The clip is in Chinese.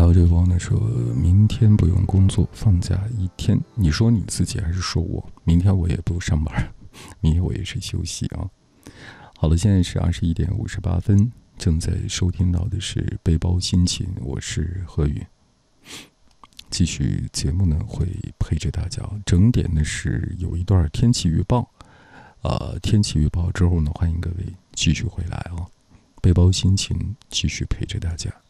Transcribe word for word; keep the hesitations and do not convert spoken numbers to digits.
好，这位朋友呢说，明天不用工作，放假一天。你说你自己还是说我？明天我也不上班，明天我也是休息啊。好了，现在是二十一点五十八分，正在收听到的是背包心情，我是何宇。继续节目呢，会陪着大家。整点呢是有一段天气预报，呃，天气预报之后呢，欢迎各位继续回来啊。背包心情继续陪着大家。